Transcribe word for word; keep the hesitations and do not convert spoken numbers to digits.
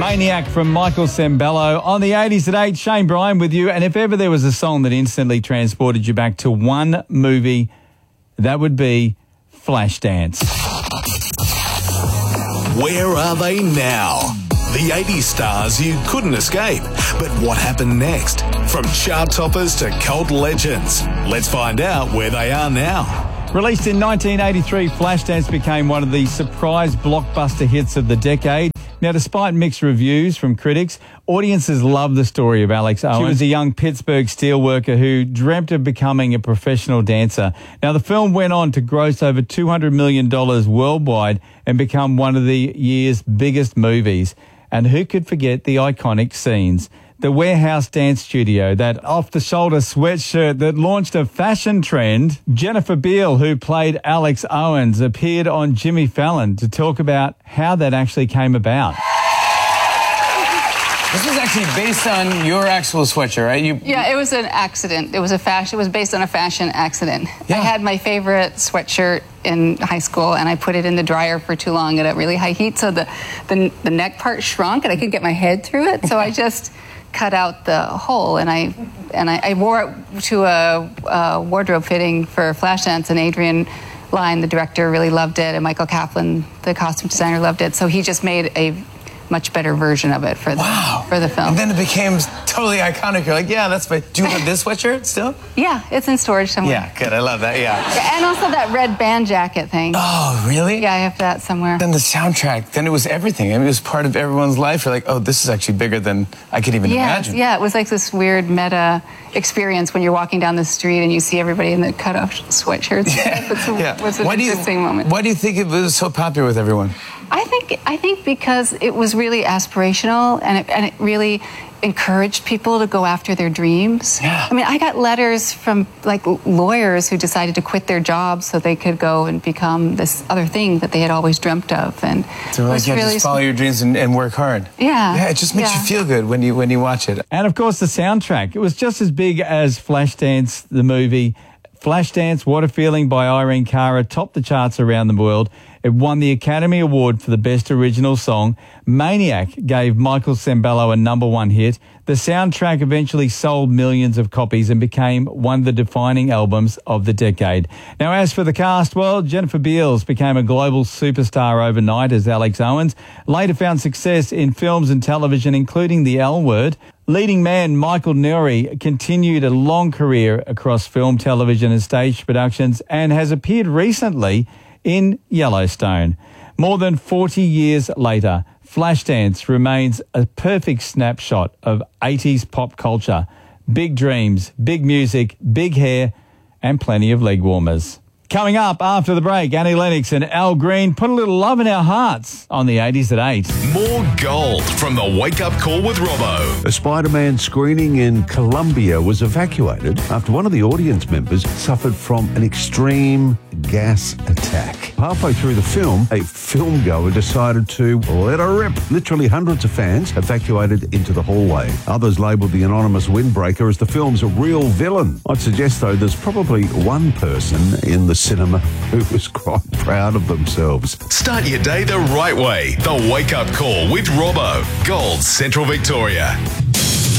Maniac from Michael Sembello. On the eighties at eight, Shane Bryan with you. And if ever there was a song that instantly transported you back to one movie, that would be Flashdance. Where are they now? The eighties stars you couldn't escape. But what happened next? From chart toppers to cult legends. Let's find out where they are now. Released in nineteen eighty-three, Flashdance became one of the surprise blockbuster hits of the decade. Now, despite mixed reviews from critics, audiences loved the story of Alex Owens. She was a young Pittsburgh steelworker who dreamt of becoming a professional dancer. Now, the film went on to gross over two hundred million dollars worldwide and become one of the year's biggest movies. And who could forget the iconic scenes? The warehouse dance studio, that off-the-shoulder sweatshirt that launched a fashion trend. Jennifer Beal, who played Alex Owens, appeared on Jimmy Fallon to talk about how that actually came about. This was actually based on your actual sweatshirt, right? You, yeah, it was an accident. It was a fashion. It was based on a fashion accident. Yeah. I had my favorite sweatshirt in high school, and I put it in the dryer for too long at a really high heat, so the the, the neck part shrunk, and I couldn't get my head through it. So I just cut out the hole, and I and I, I wore it to a, a wardrobe fitting for Flashdance, and Adrian Lyne, the director, really loved it, and Michael Kaplan, the costume designer, loved it. So he just made a much better version of it for the wow. for the film. And then it became totally iconic. You're like, yeah, that's my... Do you have this sweatshirt still? Yeah, it's in storage somewhere. Yeah, good. I love that, yeah. And also that red band jacket thing. Oh, really? Yeah, I have that somewhere. Then the soundtrack, then it was everything. I mean, it was part of everyone's life. You're like, oh, this is actually bigger than I could even yeah, imagine. Yeah, it was like this weird meta experience when you're walking down the street and you see everybody in the cut-off sweatshirts. Yeah. It's a, yeah. was an why interesting do you, moment. Why do you think it was so popular with everyone? I think I think because it was really aspirational, and it, and it really encouraged people to go after their dreams. Yeah. I mean, I got letters from like lawyers who decided to quit their jobs so they could go and become this other thing that they had always dreamt of. And so like, yeah, really just follow your dreams and, and work hard. Yeah. Yeah, it just makes yeah. you feel good when you when you watch it. And of course, the soundtrack. It was just as big as Flashdance, the movie. Flashdance, What a Feeling by Irene Cara topped the charts around the world. It won the Academy Award for the Best Original Song. Maniac gave Michael Sembello a number one hit. The soundtrack eventually sold millions of copies and became one of the defining albums of the decade. Now, as for the cast, well, Jennifer Beals became a global superstar overnight as Alex Owens. Later found success in films and television, including The L Word. Leading man Michael Nouri continued a long career across film, television and stage productions and has appeared recently in Yellowstone. More than forty years later, Flashdance remains a perfect snapshot of eighties pop culture. Big dreams, big music, big hair, and plenty of leg warmers. Coming up after the break, Annie Lennox and Al Green put a little love in our hearts on the eighties at eight. More gold from the Wake Up Call with Robbo. A Spider-Man screening in Colombia was evacuated after one of the audience members suffered from an extreme gas attack. Halfway through the film, a filmgoer decided to let her rip. Literally hundreds of fans evacuated into the hallway. Others labelled the anonymous windbreaker as the film's real villain. I'd suggest, though, there's probably one person in the cinema who was quite proud of themselves. Start your day the right way. The Wake Up Call with Robbo. Gold Central Victoria.